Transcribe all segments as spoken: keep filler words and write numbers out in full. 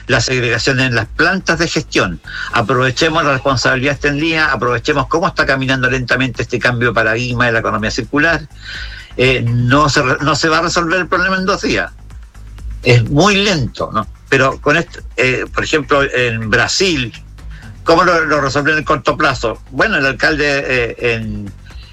la segregación en las plantas de gestión. Aprovechemos la responsabilidad extendida, aprovechemos cómo está caminando lentamente este cambio de paradigma de la economía circular. Eh, no, se, no se va a resolver el problema en dos días. Es muy lento, ¿no? Pero con esto, eh, por ejemplo, en Brasil, ¿cómo lo, lo resolvió en el corto plazo? Bueno, el alcalde eh, en,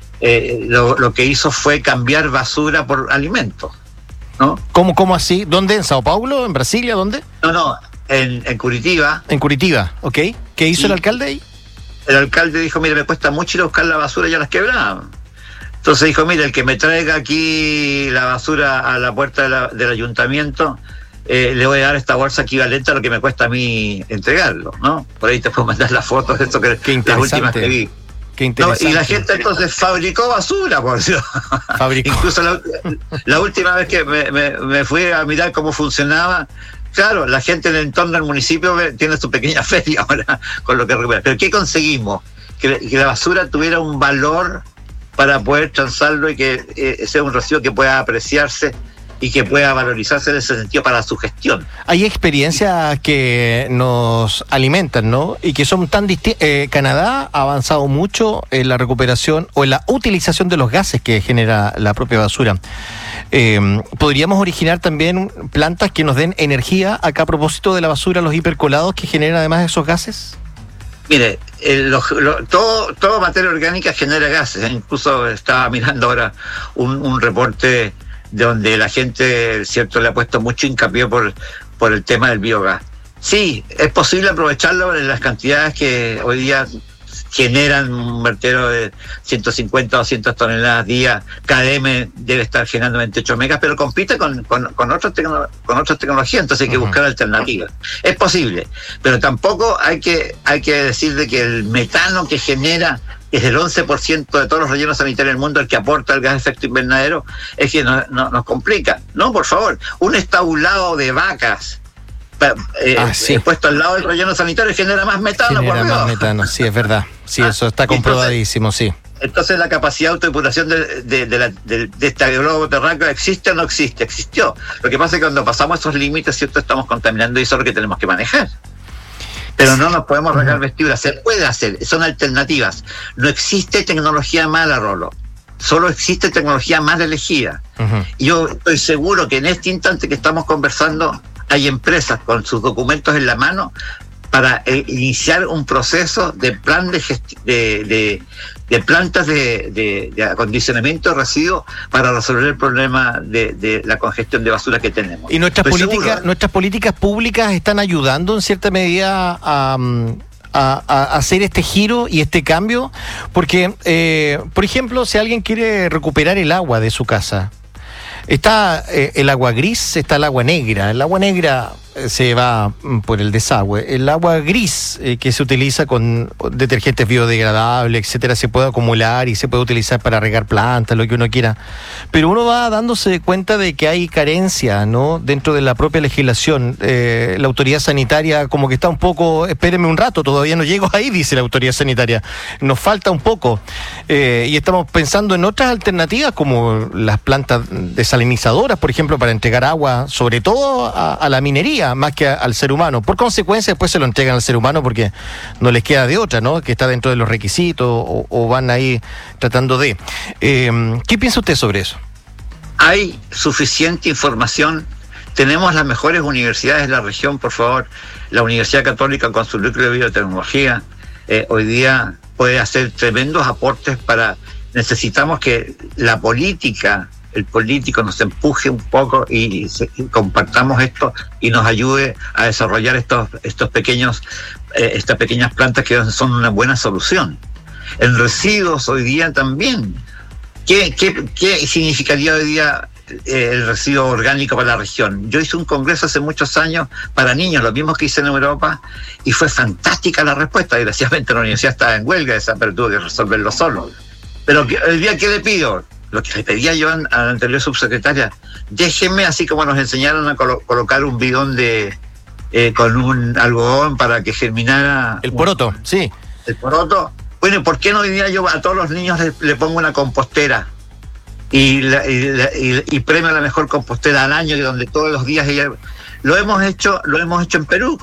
eh, lo, lo que hizo fue cambiar basura por alimentos, ¿no? ¿Cómo, cómo así? ¿Dónde? ¿En Sao Paulo? ¿En Brasilia? ¿Dónde? No, no, en, en Curitiba. En Curitiba, ok. ¿Qué hizo y el alcalde ahí? El alcalde dijo, mire, me cuesta mucho ir a buscar la basura y a las quebradas. Entonces dijo, mire, el que me traiga aquí la basura a la puerta de la, del ayuntamiento, eh, le voy a dar esta bolsa equivalente a lo que me cuesta a mí entregarlo, ¿no? Por ahí te puedo mandar las fotos de esto, que las últimas que vi. Qué interesante. No, y la gente entonces fabricó basura, por Dios. Fabricó. Incluso la, la última vez que me, me, me fui a mirar cómo funcionaba, claro, la gente en el entorno del municipio tiene su pequeña feria ahora con lo que recupera. Pero ¿qué conseguimos? Que, que la basura tuviera un valor para poder transarlo y que eh, sea un residuo que pueda apreciarse y que pueda valorizarse en ese sentido para su gestión. Hay experiencias que nos alimentan, ¿no? Y que son tan distintas. Eh, Canadá ha avanzado mucho en la recuperación o en la utilización de los gases que genera la propia basura. Eh, ¿Podríamos originar también plantas que nos den energía acá a propósito de la basura, los hipercolados que generan además esos gases? Mire, el, lo, lo, todo, todo materia orgánica genera gases. Incluso estaba mirando ahora un, un reporte donde la gente, cierto, le ha puesto mucho hincapié por, por el tema del biogás. Sí, es posible aprovecharlo en las cantidades que hoy día generan un vertedero de ciento cincuenta o doscientas toneladas día. K D M debe estar generando veintiocho megas, pero compite con, con, con, otras, tecno, con otras tecnologías, entonces hay que uh-huh. buscar alternativas. Es posible, pero tampoco hay que, hay que decir de que el metano que genera es el once por ciento de todos los rellenos sanitarios del mundo el que aporta el gas de efecto invernadero, es que no, no, nos complica. No, por favor, un estabulado de vacas Eh, ah, sí. puesto al lado del relleno sanitario genera más metano. Genera por más metano, sí, es verdad. Sí, ah, eso está comprobadísimo, entonces, sí. Entonces la capacidad de autodepuración de, de, de, la, de, de este globo terráqueo existe o no existe, existió. Lo que pasa es que cuando pasamos esos límites, cierto, estamos contaminando y eso es lo que tenemos que manejar. Pero no nos podemos regar vestiduras, se puede hacer, son alternativas. No existe tecnología mala, Rolo. Solo existe tecnología mal elegida. Uh-huh. Y yo estoy seguro que en este instante que estamos conversando hay empresas con sus documentos en la mano para eh, iniciar un proceso de plan de, gesti- de, de, de plantas de, de, de acondicionamiento de residuos para resolver el problema de, de la congestión de basura que tenemos. ¿Y nuestras políticas, nuestras políticas públicas están ayudando en cierta medida a... A, a hacer este giro y este cambio? Porque, eh, por ejemplo, si alguien quiere recuperar el agua de su casa, está eh, el agua gris, está el agua negra. El agua negra eh, se va por el desagüe. El agua gris, eh, que se utiliza con detergentes biodegradables, etcétera, se puede acumular y se puede utilizar para regar plantas, lo que uno quiera. Pero uno va dándose cuenta de que hay carencia, ¿no?, dentro de la propia legislación. Eh, la autoridad sanitaria como que está un poco, espérenme un rato, todavía no llego ahí, dice la autoridad sanitaria. Nos falta un poco. Eh, y estamos pensando en otras alternativas como las plantas desalinizadoras, por ejemplo, para entregar agua, sobre todo a, a la minería, más que a, al ser humano. Por consecuencia, después se lo entregan al ser humano porque no les queda de otra, ¿no?, que está dentro de los requisitos o, o van ahí tratando de... Eh, ¿Qué piensa usted sobre eso? Hay suficiente información. Tenemos las mejores universidades de la región, por favor. La Universidad Católica con su núcleo de biotecnología eh, hoy día puede hacer tremendos aportes para... Necesitamos que la política, el político nos empuje un poco y, se, y compartamos esto y nos ayude a desarrollar estos, estos pequeños, eh, estas pequeñas plantas que son una buena solución. En residuos hoy día también. ¿Qué, qué, qué significaría hoy día eh, el residuo orgánico para la región? Yo hice un congreso hace muchos años para niños, lo mismo que hice en Europa, y fue fantástica la respuesta. Desgraciadamente la universidad estaba en huelga esa, pero tuve que resolverlo solo. Pero el día que le pido, lo que le pedía yo a la anterior subsecretaria, déjenme, así como nos enseñaron a colo- colocar un bidón de eh, con un algodón para que germinara... El poroto, un, sí. El poroto. Bueno, ¿por qué no hoy día yo a todos los niños le, le pongo una compostera? Y, la, y, la, y, y premio a la mejor compostera al año, donde todos los días ella... Lo hemos hecho, lo hemos hecho en Perú.